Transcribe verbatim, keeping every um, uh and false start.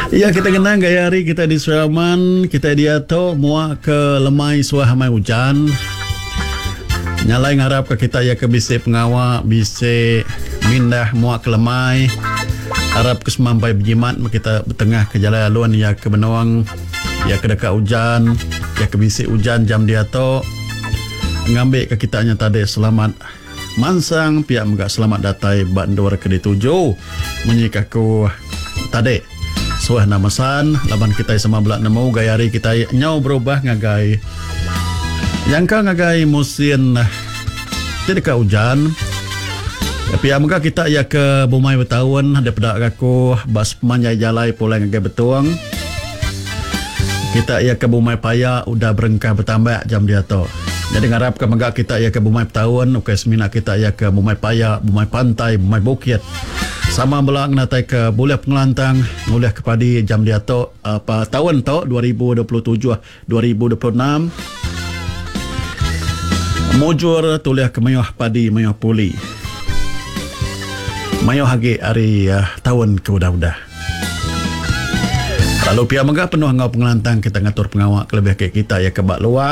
Ya, kita kenang gaya hari kita di Suraman, kita dia tu muak ke lemai suah mai hujan. Nyalai ngarap ke kita ya ke bisi pengawak, bisi mindah muak ke lemai. Harap ke semampai berjimat kita bertengah ke jalan aluan ya ke Benoang, ya ke dekat hujan, ya ke bisi hujan jam dia tu. Ngambil ke kita nya tadi selamat mansang pihak megak selamat datai bandor ke dituju menyikaku tadi suah namasan laban kita sama belak nemu gaya hari kita nyau berubah ngagai yang ka ngagai musim tidak ke hujan pihak megak kita ya ke bumai bertahun ada pedak aku bas pemanjai jalai pulai ngagai betuang kita ya ke bumai paya udah berengkah bertambah jam dia tu. Jadi ngarap ke megak kita ya ke bumai petahun, ukai semina kita ya ke bumai paya, bumai pantai, bumai bukit. Sama belang natai ke boleh pengelantang, boleh ke padi jam dia tu apa tahun tu dua ribu dua puluh tujuh dua ribu dua puluh enam. Mujur tulis ke mayuh padi, mayuh puli. Mayuh hagi hari uh, tahun ke udah-udah. Lalu pihak megak penuh ngau pengelantang kita ngatur pengawak lebih ke kita ya ke bak luar.